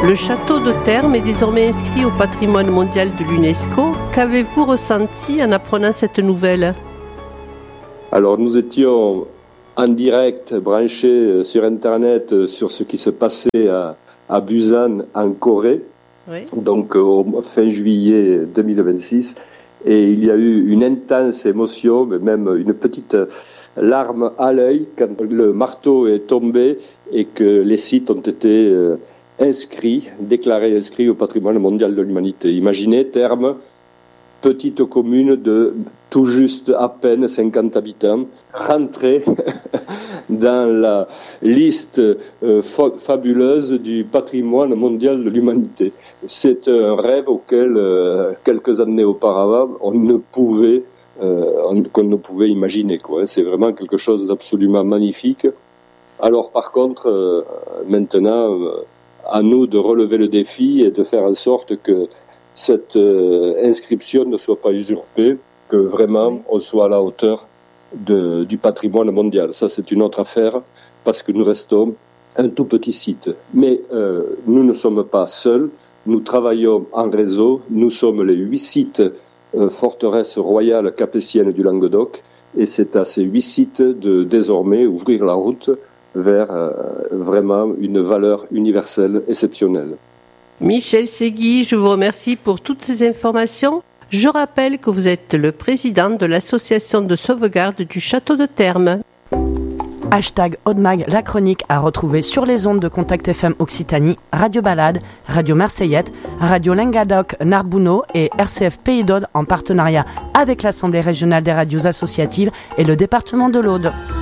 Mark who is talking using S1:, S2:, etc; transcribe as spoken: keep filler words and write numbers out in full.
S1: Le château de Termes est désormais inscrit au patrimoine mondial de l'UNESCO. Qu'avez-vous ressenti en apprenant cette nouvelle ?
S2: Alors nous étions en direct branchés sur Internet sur ce qui se passait à, à Busan en Corée, oui. donc au fin juillet deux mille vingt-six. Et il y a eu une intense émotion, même une petite larme à l'œil quand le marteau est tombé et que les sites ont été euh, inscrits, déclarés inscrits au patrimoine mondial de l'humanité. Imaginez, Termes, petite commune de tout juste à peine cinquante habitants, rentrée dans la liste euh, fa- fabuleuse du patrimoine mondial de l'humanité. C'est un rêve auquel, euh, quelques années auparavant, on ne pouvait, euh, on, qu'on ne pouvait imaginer, quoi. C'est vraiment quelque chose d'absolument magnifique. Alors par contre, euh, maintenant, euh, à nous de relever le défi et de faire en sorte que cette euh, inscription ne soit pas usurpée, que vraiment on soit à la hauteur de, du patrimoine mondial. Ça, c'est une autre affaire, parce que nous restons un tout petit site. Mais euh, nous ne sommes pas seuls, nous travaillons en réseau, nous sommes les huit sites euh, forteresses royales capétiennes du Languedoc, et c'est à ces huit sites de désormais ouvrir la route vers euh, vraiment une valeur universelle exceptionnelle.
S1: Michel Segui, je vous remercie pour toutes ces informations. Je rappelle que vous êtes le président de l'association de sauvegarde du château de Termes.
S3: Hashtag Audemag, la chronique à retrouver sur les ondes de Contact F M Occitanie, Radio Balade, Radio Marseillette, Radio Languedoc Narbonneau et R C F Pays d'Aude en partenariat avec l'Assemblée régionale des radios associatives et le département de l'Aude.